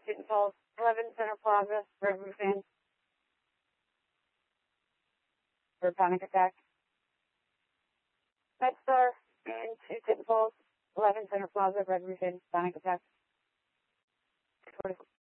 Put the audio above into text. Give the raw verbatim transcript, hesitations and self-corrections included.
Tinton Falls, eleven Center Plaza, Red Roof Inn. For panic attack. MedStar and two Tinton Falls, eleven Center Plaza, Red Roof Inn, panic attack.